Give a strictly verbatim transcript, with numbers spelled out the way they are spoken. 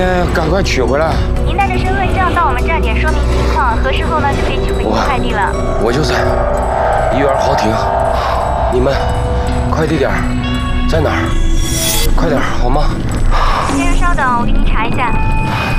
先赶快取回来。 您带着身份证到我们这儿点说明情况，合适后呢就可以取回您快递了。 我就在医院豪庭，你们快递点在哪儿？快点好吗？ 先生稍等，我给您查一下。